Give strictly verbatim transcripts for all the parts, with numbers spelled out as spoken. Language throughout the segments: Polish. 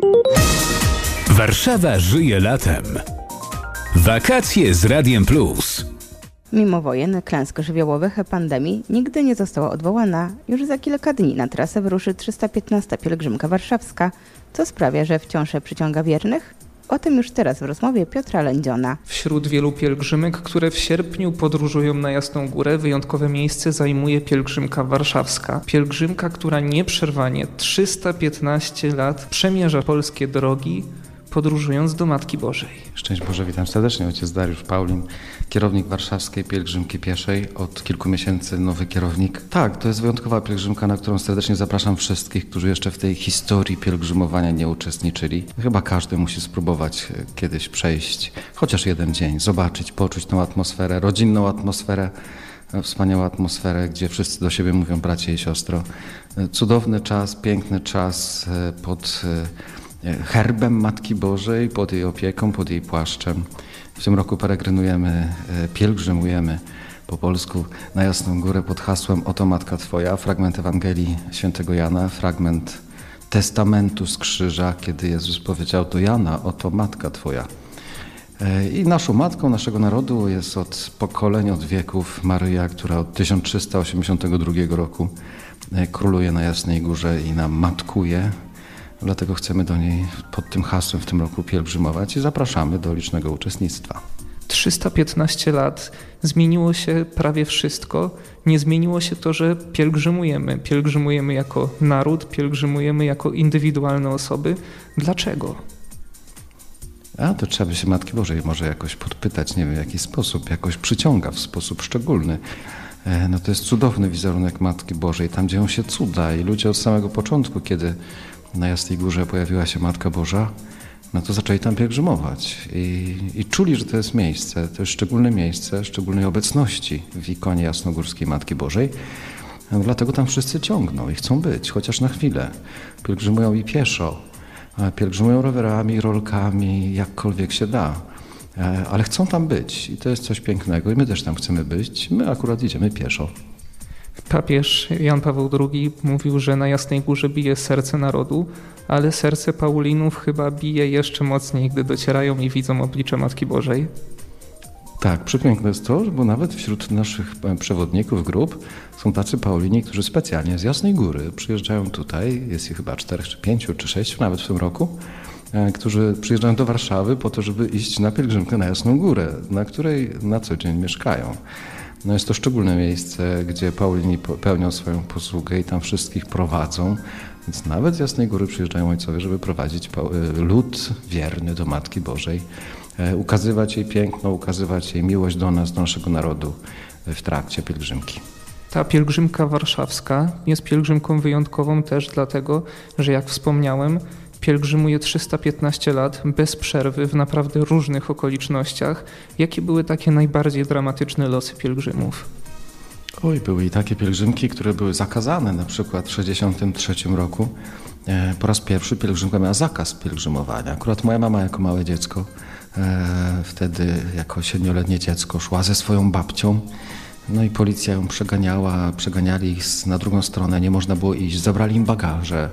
Warszawa żyje latem. Wakacje z Radiem Plus. Mimo wojen, klęsk żywiołowych, pandemii nigdy nie została odwołana. Już za kilka dni na trasę wyruszy trzysta piętnasta pielgrzymka warszawska, co sprawia, że wciąż przyciąga wiernych. O tym już teraz w rozmowie Piotra Lędziona. Wśród wielu pielgrzymek, które w sierpniu podróżują na Jasną Górę, wyjątkowe miejsce zajmuje pielgrzymka warszawska. Pielgrzymka, która nieprzerwanie trzysta piętnaście lat przemierza polskie drogi, podróżując do Matki Bożej. Szczęść Boże, witam serdecznie. Ojciec Dariusz Paulin, kierownik warszawskiej pielgrzymki pieszej. Od kilku miesięcy nowy kierownik. Tak, to jest wyjątkowa pielgrzymka, na którą serdecznie zapraszam wszystkich, którzy jeszcze w tej historii pielgrzymowania nie uczestniczyli. Chyba każdy musi spróbować kiedyś przejść chociaż jeden dzień, zobaczyć, poczuć tą atmosferę, rodzinną atmosferę, wspaniałą atmosferę, gdzie wszyscy do siebie mówią bracie i siostro. Cudowny czas, piękny czas pod herbem Matki Bożej, pod jej opieką, pod jej płaszczem. W tym roku peregrynujemy, pielgrzymujemy po polsku na Jasną Górę pod hasłem Oto Matka Twoja. Fragment Ewangelii Świętego Jana, fragment testamentu z krzyża, kiedy Jezus powiedział do Jana, oto Matka Twoja. I naszą matką naszego narodu jest od pokoleń, od wieków Maryja, która od tysiąc trzysta osiemdziesiątego drugiego roku króluje na Jasnej Górze i nam matkuje. Dlatego chcemy do niej pod tym hasłem w tym roku pielgrzymować i zapraszamy do licznego uczestnictwa. trzysta piętnaście lat, zmieniło się prawie wszystko. Nie zmieniło się to, że pielgrzymujemy. Pielgrzymujemy jako naród, pielgrzymujemy jako indywidualne osoby. Dlaczego? A to trzeba by się Matki Bożej może jakoś podpytać, nie wiem w jaki sposób, jakoś przyciąga w sposób szczególny. No to jest cudowny wizerunek Matki Bożej, tam dzieją się cuda i ludzie od samego początku, kiedy na Jasnej Górze pojawiła się Matka Boża, no to zaczęli tam pielgrzymować i, i czuli, że to jest miejsce, to jest szczególne miejsce, szczególnej obecności w ikonie jasnogórskiej Matki Bożej. No dlatego tam wszyscy ciągną i chcą być, chociaż na chwilę. Pielgrzymują i pieszo, pielgrzymują rowerami, rolkami, jakkolwiek się da, ale chcą tam być i to jest coś pięknego i my też tam chcemy być. My akurat idziemy pieszo. Papież Jan Paweł drugi mówił, że na Jasnej Górze bije serce narodu, ale serce Paulinów chyba bije jeszcze mocniej, gdy docierają i widzą oblicze Matki Bożej. Tak, przepiękne jest to, bo nawet wśród naszych przewodników grup są tacy Paulini, którzy specjalnie z Jasnej Góry przyjeżdżają tutaj, jest ich chyba czterech, czy pięciu, czy sześciu nawet w tym roku, którzy przyjeżdżają do Warszawy po to, żeby iść na pielgrzymkę na Jasną Górę, na której na co dzień mieszkają. No jest to szczególne miejsce, gdzie Paulini pełnią swoją posługę i tam wszystkich prowadzą, więc nawet z Jasnej Góry przyjeżdżają ojcowie, żeby prowadzić lud wierny do Matki Bożej, ukazywać jej piękno, ukazywać jej miłość do nas, do naszego narodu w trakcie pielgrzymki. Ta pielgrzymka warszawska jest pielgrzymką wyjątkową też dlatego, że jak wspomniałem, pielgrzymuje trzysta piętnaście lat bez przerwy w naprawdę różnych okolicznościach. Jakie były takie najbardziej dramatyczne losy pielgrzymów? Oj, były i takie pielgrzymki, które były zakazane. Na przykład w tysiąc dziewięćset sześćdziesiątym trzecim roku e, po raz pierwszy pielgrzymka miała zakaz pielgrzymowania. Akurat moja mama jako małe dziecko, e, wtedy jako siedmioletnie dziecko szła ze swoją babcią. No i policja ją przeganiała, przeganiali ich na drugą stronę, nie można było iść, zabrali im bagaże.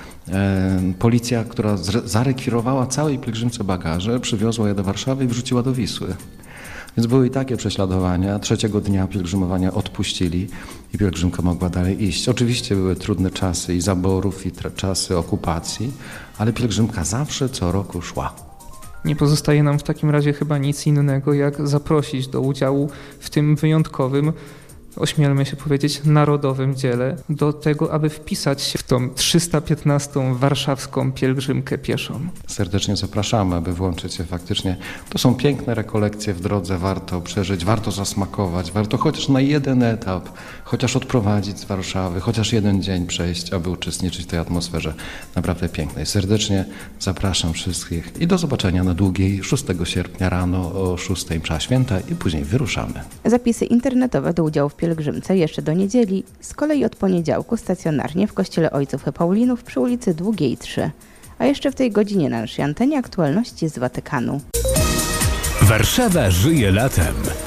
Policja, która zarekwirowała całej pielgrzymce bagaże, przywiozła je do Warszawy i wrzuciła do Wisły. Więc były i takie prześladowania. Trzeciego dnia pielgrzymowania odpuścili i pielgrzymka mogła dalej iść. Oczywiście były trudne czasy i zaborów, i czasy okupacji, ale pielgrzymka zawsze co roku szła. Nie pozostaje nam w takim razie chyba nic innego, jak zaprosić do udziału w tym wyjątkowym, ośmielmy się powiedzieć, narodowym dziele, do tego, aby wpisać się w tą trzysta piętnastą warszawską pielgrzymkę pieszą. Serdecznie zapraszamy, aby włączyć się faktycznie. To są piękne rekolekcje w drodze, warto przeżyć, warto zasmakować, warto chociaż na jeden etap, chociaż odprowadzić z Warszawy, chociaż jeden dzień przejść, aby uczestniczyć w tej atmosferze naprawdę pięknej. Serdecznie zapraszam wszystkich i do zobaczenia na Długiej szóstego sierpnia rano o szóstej msza święta i później wyruszamy. Zapisy internetowe do udziału w pielgrzymce jeszcze do niedzieli, z kolei od poniedziałku stacjonarnie w kościele Ojców Paulinów przy ulicy Długiej trzy. A jeszcze w tej godzinie na naszej antenie aktualności z Watykanu. Warszawa żyje latem.